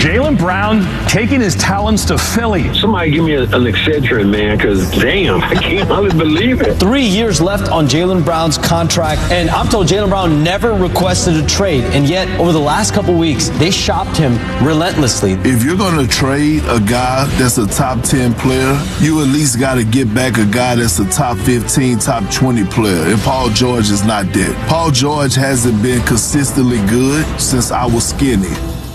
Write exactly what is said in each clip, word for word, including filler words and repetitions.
Jaylen Brown taking his talents to Philly. Somebody give me a, an Excedrin, man, because damn, I can't hardly believe it. Three years left on Jaylen Brown's contract, and I'm told Jaylen Brown never requested a trade, and yet over the last couple weeks, they shopped him relentlessly. If you're going to trade a guy that's a top ten player, you at least got to get back a guy that's a top fifteen, top twenty player, and Paul George is not that. Paul George hasn't been consistently good since I was skinny.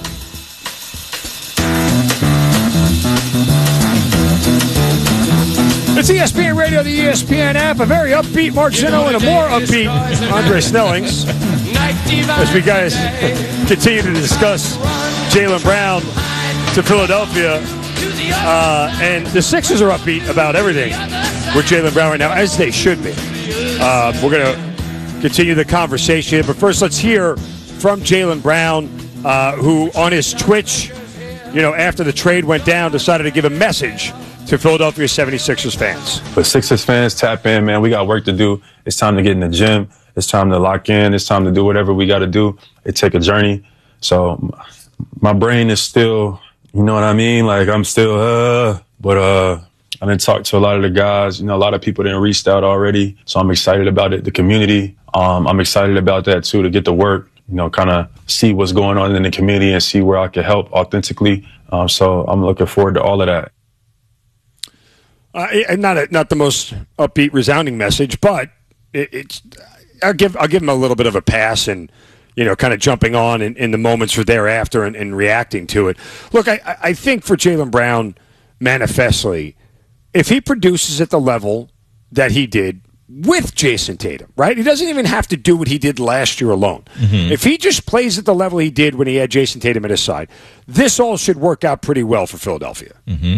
It's E S P N Radio, the E S P N app, a very upbeat Mark Zinno and a more upbeat Andre Snellings. As we guys continue to discuss Jaylen Brown to Philadelphia. Uh, and the Sixers are upbeat about everything with Jaylen Brown right now, as they should be. Uh, we're going to continue the conversation. But first, let's hear from Jaylen Brown, uh, who on his Twitch, you know, after the trade went down, decided to give a message to Philadelphia seventy-sixers fans. But Sixers fans, tap in, man. We got work to do. It's time to get in the gym. It's time to lock in. It's time to do whatever we got to do. It take a journey. So my brain is still, you know what I mean? Like I'm still, uh, but uh, I didn't talk to a lot of the guys. You know, a lot of people didn't reached out already. So I'm excited about it. The community, um, I'm excited about that too, to get to work, you know, kind of see what's going on in the community and see where I can help authentically. Um, so I'm looking forward to all of that. Uh, not a, not the most upbeat, resounding message, but it, it's. I'll give I'll give him a little bit of a pass, and you know, kind of jumping on in, in the moments for thereafter and, and reacting to it. Look, I I think for Jaylen Brown, manifestly, if he produces at the level that he did with Jason Tatum, right? He doesn't even have to do what he did last year alone. Mm-hmm. If he just plays at the level he did when he had Jason Tatum at his side, this all should work out pretty well for Philadelphia. Mm-hmm.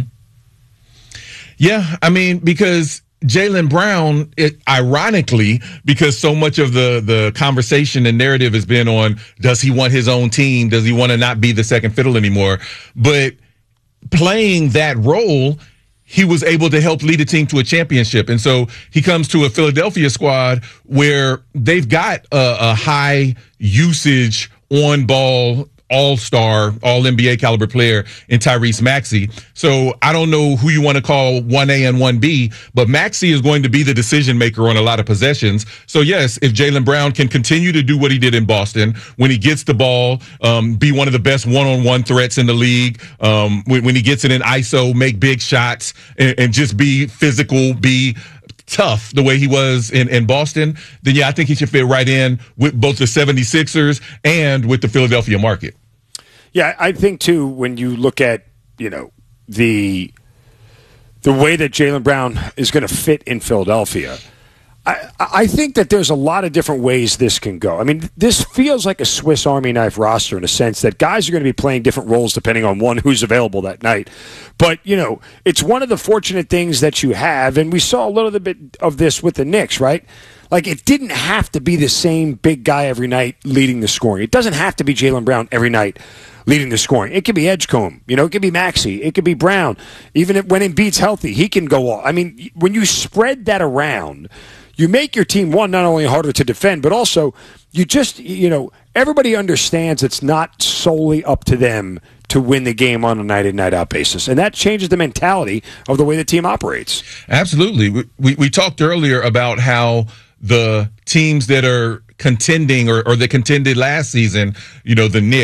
Yeah, I mean, because Jaylen Brown, it, ironically, because so much of the, the conversation and narrative has been on, does he want his own team? Does he want to not be the second fiddle anymore? But playing that role, he was able to help lead a team to a championship. And so he comes to a Philadelphia squad where they've got a, a high usage on ball all-star, all-N B A caliber player in Tyrese Maxey. So I don't know who you want to call one A and one B, but Maxey is going to be the decision maker on a lot of possessions. So yes, if Jaylen Brown can continue to do what he did in Boston, when he gets the ball, um, be one of the best one-on-one threats in the league, um, when, when he gets it in I S O, make big shots, and, and just be physical, be tough the way he was in, in Boston, then yeah, I think he should fit right in with both the seventy-sixers and with the Philadelphia market. Yeah, I think too, when you look at, you know, the the way that Jaylen Brown is going to fit in Philadelphia, I, I think that there's a lot of different ways this can go. I mean, this feels like a Swiss Army knife roster in a sense that guys are going to be playing different roles depending on, one, who's available that night. But, you know, it's one of the fortunate things that you have, and we saw a little bit of this with the Knicks, right? Like, it didn't have to be the same big guy every night leading the scoring. It doesn't have to be Jaylen Brown every night leading the scoring. It could be Edgecombe. You know, it could be Maxey. It could be Brown. Even if, when Embiid's healthy, he can go off. I mean, when you spread that around, you make your team, one, not only harder to defend, but also you just, you know, everybody understands it's not solely up to them to win the game on a night-in, night-out basis. And that changes the mentality of the way the team operates. Absolutely. We, we, we talked earlier about how the teams that are contending or, or that contended last season, you know, the Knicks,